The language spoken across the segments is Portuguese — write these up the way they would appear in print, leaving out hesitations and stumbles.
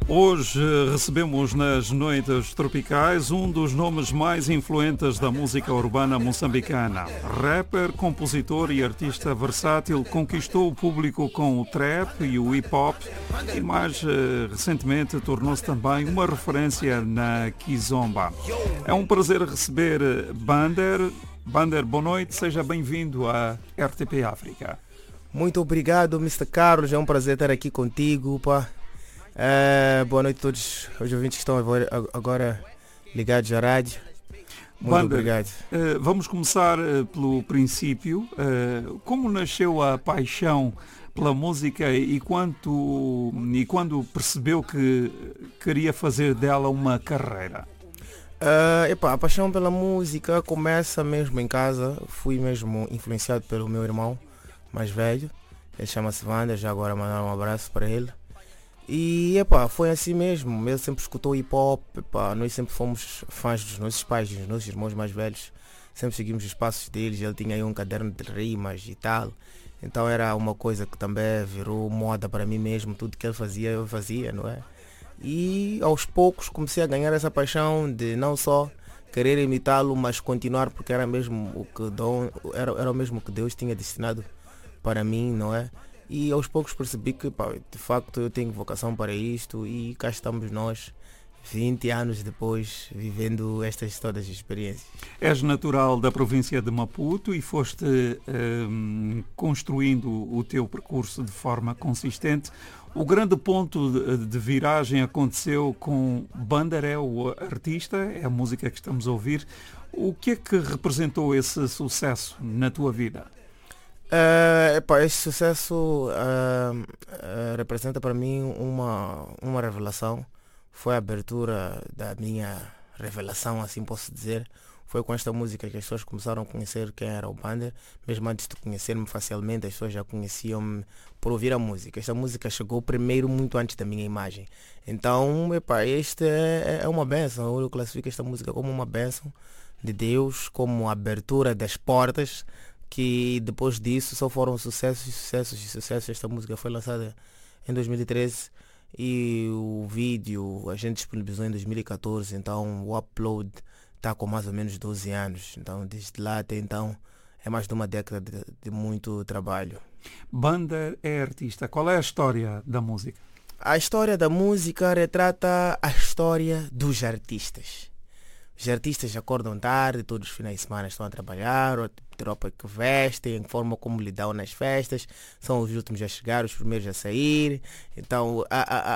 Hoje recebemos nas Noites Tropicais um dos nomes mais influentes da música urbana moçambicana. Rapper, compositor e artista versátil, conquistou o público com o trap e o hip-hop e mais recentemente tornou-se também uma referência na Kizomba. É um prazer receber Bander. Bander, boa noite, seja bem-vindo à RTP África. Muito obrigado, Mr. Carlos, é um prazer estar aqui contigo, pá. Boa noite a todos os ouvintes que estão agora ligados à rádio. Muito Bander, obrigado. Vamos começar pelo princípio. Como nasceu a paixão pela música e quando percebeu que queria fazer dela uma carreira? A paixão pela música começa mesmo em casa. Fui mesmo influenciado pelo meu irmão mais velho. Ele chama-se Wander, já agora mandar um abraço para ele. E foi assim mesmo, ele sempre escutou hip hop, nós sempre fomos fãs dos nossos pais, dos nossos irmãos mais velhos, sempre seguimos os passos deles, ele tinha aí um caderno de rimas e tal, então era uma coisa que também virou moda para mim mesmo, tudo que ele fazia eu fazia, não é? E aos poucos comecei a ganhar essa paixão de não só querer imitá-lo, mas continuar, porque era mesmo era o mesmo que Deus tinha destinado para mim, não é? E aos poucos percebi que de facto eu tenho vocação para isto e cá estamos nós, 20 anos depois, vivendo estas todas as experiências. És natural da província de Maputo e foste construindo o teu percurso de forma consistente. O grande ponto de viragem aconteceu com Bander, é o artista, é a música que estamos a ouvir. O que é que representou esse sucesso na tua vida? Esse sucesso representa para mim uma revelação. Foi a abertura da minha revelação, assim posso dizer. Foi com esta música que as pessoas começaram a conhecer quem era o Bander. Mesmo antes de conhecer-me facilmente, as pessoas já conheciam-me por ouvir a música. Esta música chegou primeiro, muito antes da minha imagem. Então, este é uma bênção. Eu classifico esta música como uma bênção de Deus, como a abertura das portas, que depois disso só foram sucessos. Esta música foi lançada em 2013 e o vídeo a gente disponibilizou em 2014, então o upload está com mais ou menos 12 anos, então desde lá até então é mais de uma década de muito trabalho. Bander é artista, qual é a história da música? A história da música retrata a história dos artistas. Os artistas acordam tarde, todos os finais de semana estão a trabalhar, a tropa que vestem, a forma como lidam nas festas, são os últimos a chegar, os primeiros a sair. Então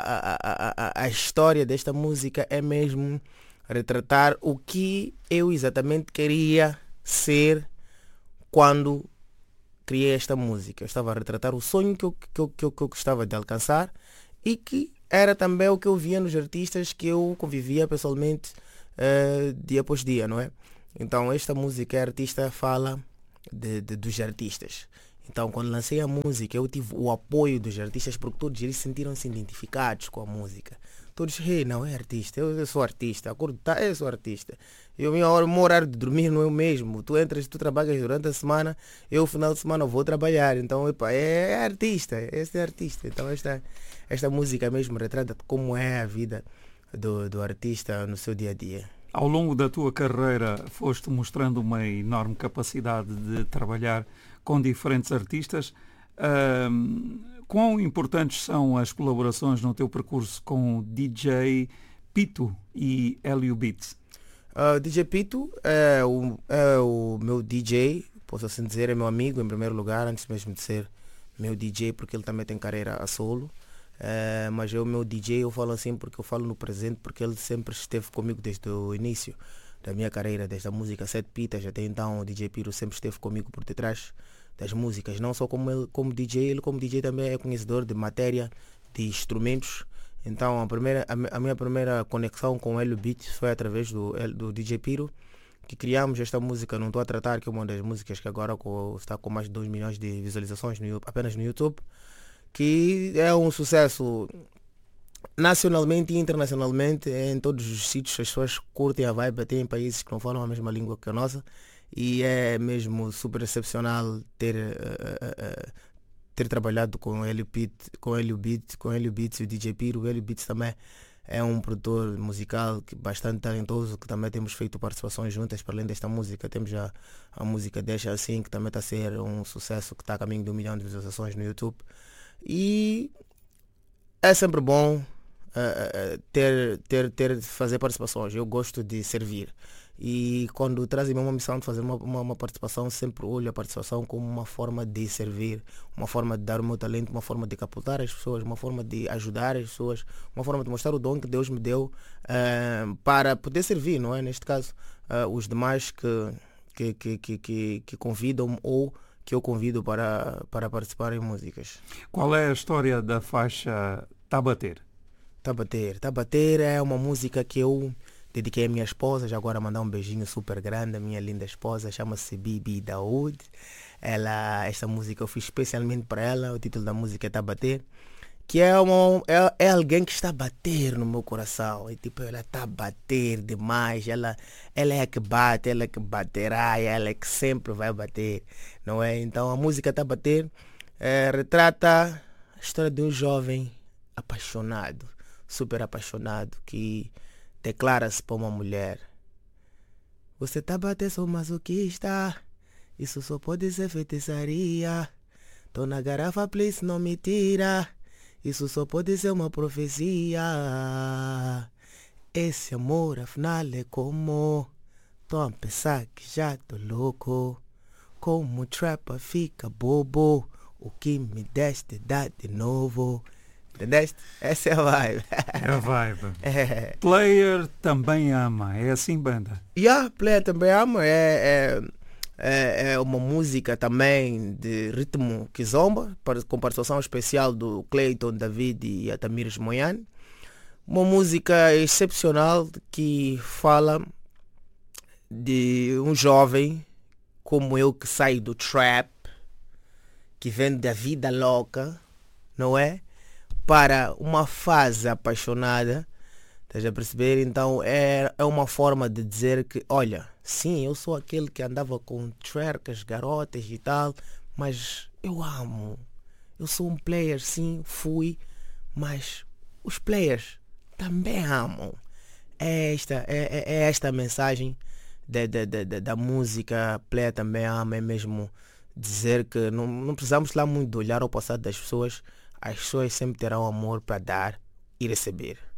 a história desta música é mesmo retratar o que eu exatamente queria ser quando criei esta música. Eu estava a retratar o sonho que eu gostava de alcançar e que era também o que eu via nos artistas que eu convivia pessoalmente dia após dia, não é? Então esta música, a artista fala dos artistas. Então quando lancei a música eu tive o apoio dos artistas porque todos eles sentiram-se identificados com a música. Todos, não é artista, eu sou artista, acordo, eu sou artista. O meu horário de dormir não é o mesmo. Tu trabalhas durante a semana, eu no final de semana vou trabalhar. Então é artista, este é artista. Então esta música mesmo retrata como é a vida do artista no seu dia a dia. Ao longo da tua carreira foste mostrando uma enorme capacidade de trabalhar com diferentes artistas. Quão importantes são as colaborações no teu percurso com o DJ Pito e Hélio Beats? DJ Pito é o meu DJ, posso assim dizer, é meu amigo em primeiro lugar, antes mesmo de ser meu DJ, porque ele também tem carreira a solo. Mas é o meu DJ, eu falo assim porque eu falo no presente, porque ele sempre esteve comigo desde o início da minha carreira, desde a música Sete Pitas até então. O DJ Piro sempre esteve comigo por detrás das músicas, não só como DJ, ele como DJ também é conhecedor de matéria, de instrumentos. Então a minha primeira conexão com o Hélio Beats foi através do DJ Piro, que criamos esta música, Não Estou a Tratar, que é uma das músicas que agora está com mais de 2 milhões de visualizações apenas no YouTube, que é um sucesso nacionalmente e internacionalmente. Em todos os sítios as pessoas curtem a vibe, até em países que não falam a mesma língua que a nossa, e é mesmo super excepcional ter ter trabalhado com o Hélio Beats e o DJ Piro. O Hélio Beats também é um produtor musical bastante talentoso, que também temos feito participações juntas. Para além desta música, temos a música Deixa Assim, que também está a ser um sucesso, que está a caminho de 1 milhão de visualizações no YouTube. E é sempre bom fazer participações. Eu gosto de servir. E quando trazem-me uma missão de fazer uma participação, sempre olho a participação como uma forma de servir, uma forma de dar o meu talento, uma forma de captar as pessoas, uma forma de ajudar as pessoas, uma forma de mostrar o dom que Deus me deu para poder servir, não é? Neste caso, os demais que convidam ou que eu convido para participar em músicas. Qual é a história da faixa Tá a Bater? Tá a Bater é uma música que eu dediquei à minha esposa. Já agora mandar um beijinho super grande à minha linda esposa, chama-se Bibi Daoud. Esta música eu fiz especialmente para ela. O título da música é Tá a Bater, que é alguém que está a bater no meu coração. E tipo, ela está a bater demais. Ela é a que bate, ela é que baterá, ela é que sempre vai bater, não é? Então a música Tá a Bater retrata a história de um jovem apaixonado, super apaixonado, que declara-se para uma mulher: você tá a bater, sou masoquista, isso só pode ser feitiçaria. Tô na garrafa, please, não me tira, isso só pode ser uma profecia. Esse amor afinal é como, tô a pensar que já tô louco, como trapa fica bobo, o que me deste dá de novo. Entendeste? Essa é a vibe. É a vibe. Player Também Ama, é assim, banda? Player Também Ama é uma música também de ritmo kizomba, com participação especial do Clayton David e Atamires Moyane. Uma música excepcional que fala de um jovem como eu, que sai do trap, que vem da vida louca, não é? Para uma fase apaixonada, estás a perceber? Então é uma forma de dizer que, olha, sim, eu sou aquele que andava com twerkas, garotas e tal, mas eu amo. Eu sou um player, sim, fui, mas os players também amam. É esta a mensagem da música Player Também Ama, é mesmo dizer que não precisamos lá muito de olhar ao passado das pessoas. As pessoas sempre terão amor para dar e receber.